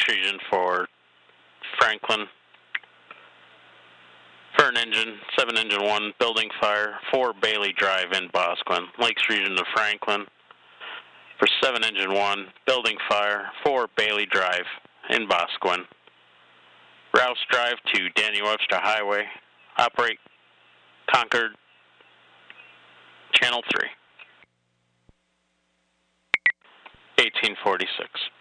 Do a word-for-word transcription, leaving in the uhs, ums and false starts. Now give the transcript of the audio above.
Region for Franklin. Fern Engine, seven Engine one, building fire, four Bailey Drive in Boscawen. Lakes Region to Franklin. For seven Engine one, building fire, four Bailey Drive in Boscawen. Rouse Drive to Daniel Webster Highway. Operate Concord, Channel three. eighteen forty-six.